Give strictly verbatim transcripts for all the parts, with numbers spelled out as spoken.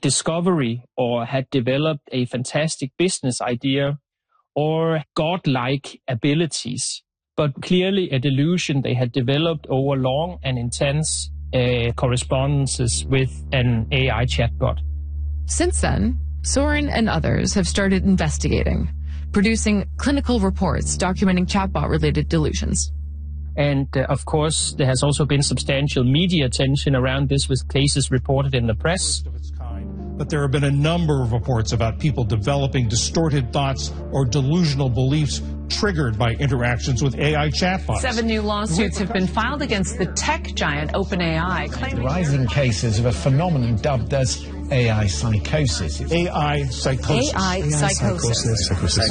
discovery or had developed a fantastic business idea or godlike abilities, but clearly a delusion they had developed over long and intense uh, correspondences with an A I chatbot. Since then, Soren and others have started investigating, producing clinical reports documenting chatbot-related delusions. And uh, of course, there has also been substantial media attention around this with cases reported in the press. But there have been a number of reports about people developing distorted thoughts or delusional beliefs triggered by interactions with A I chatbots. Seven new lawsuits have been filed against the tech giant OpenAI, claiming rising cases of a phenomenon dubbed as A I psychosis. A I psychosis. A I psychosis.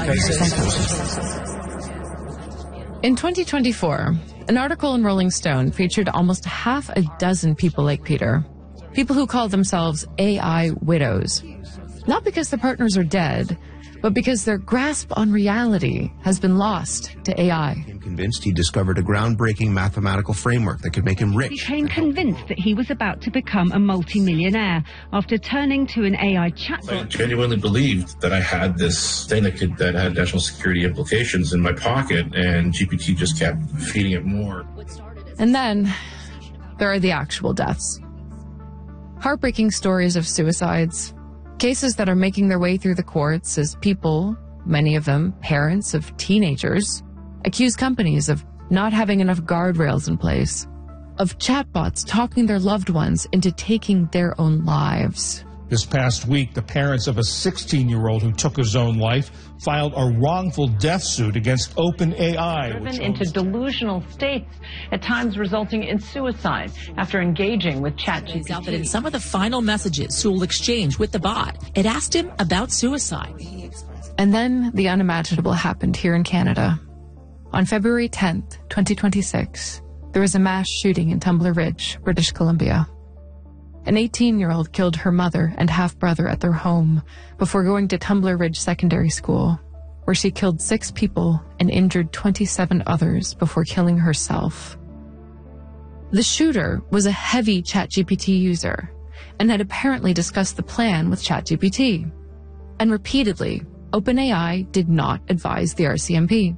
In twenty twenty-four, an article in Rolling Stone featured almost half a dozen people like Peter. People who call themselves A I widows. Not because their partners are dead, but because their grasp on reality has been lost to A I. I'm convinced he discovered a groundbreaking mathematical framework that could make him rich. He became convinced that he was about to become a multimillionaire after turning to an A I chatbot. I genuinely believed that I had this thing that could that had national security implications in my pocket, and G P T just kept feeding it more. And then there are the actual deaths. Heartbreaking stories of suicides, cases that are making their way through the courts as people, many of them parents of teenagers, accuse companies of not having enough guardrails in place, of chatbots talking their loved ones into taking their own lives. This past week, the parents of a sixteen-year-old who took his own life filed a wrongful death suit against OpenAI. Driven into delusional states, at times resulting in suicide after engaging with ChatGPT. Out that in some of the final messages Sewell exchanged with the bot, it asked him about suicide. And then the unimaginable happened here in Canada. On February tenth, twenty twenty-six, there was a mass shooting in Tumbler Ridge, British Columbia. An eighteen-year-old killed her mother and half-brother at their home before going to Tumbler Ridge Secondary School, where she killed six people and injured twenty-seven others before killing herself. The shooter was a heavy ChatGPT user and had apparently discussed the plan with ChatGPT. And repeatedly, OpenAI did not advise the R C M P.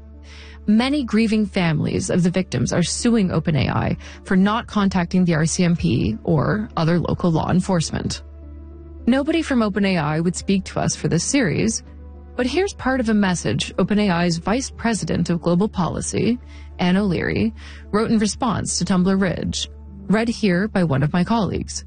Many grieving families of the victims are suing OpenAI for not contacting the R C M P or other local law enforcement. Nobody from OpenAI would speak to us for this series, but here's part of a message OpenAI's Vice President of Global Policy, Anne O'Leary, wrote in response to Tumbler Ridge, read here by one of my colleagues.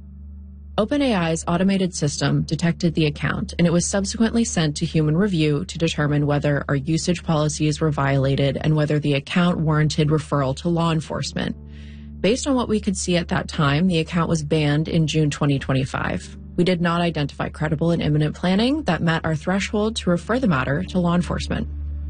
OpenAI's automated system detected the account, and it was subsequently sent to human review to determine whether our usage policies were violated and whether the account warranted referral to law enforcement. Based on what we could see at that time, the account was banned in June twenty twenty-five. We did not identify credible and imminent planning that met our threshold to refer the matter to law enforcement.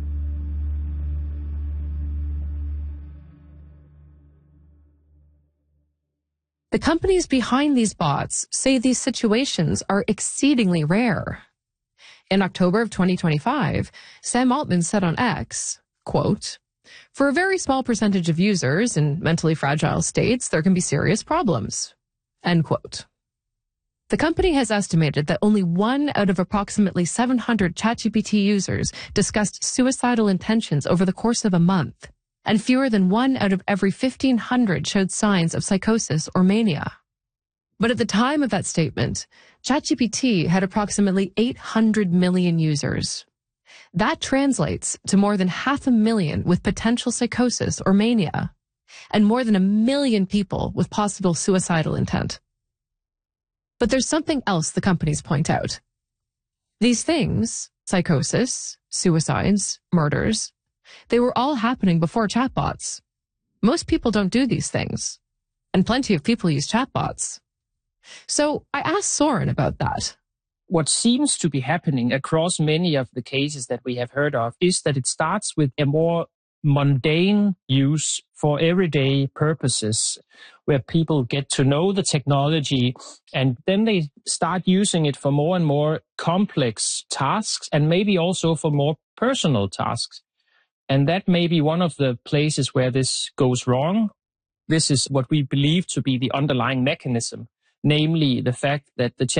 The companies behind these bots say these situations are exceedingly rare. In October of twenty twenty-five, Sam Altman said on X, quote, "For a very small percentage of users in mentally fragile states, there can be serious problems," end quote. The company has estimated that only one out of approximately seven hundred ChatGPT users discussed suicidal intentions over the course of a month, and fewer than one out of every fifteen hundred showed signs of psychosis or mania. But at the time of that statement, ChatGPT had approximately eight hundred million users. That translates to more than half a million with potential psychosis or mania, and more than a million people with possible suicidal intent. But there's something else the companies point out. These things, psychosis, suicides, murders, they were all happening before chatbots. Most people don't do these things, and plenty of people use chatbots. So I asked Soren about that. What seems to be happening across many of the cases that we have heard of is that it starts with a more mundane use for everyday purposes, where people get to know the technology and then they start using it for more and more complex tasks and maybe also for more personal tasks. And that may be one of the places where this goes wrong. This is what we believe to be the underlying mechanism, namely the fact that the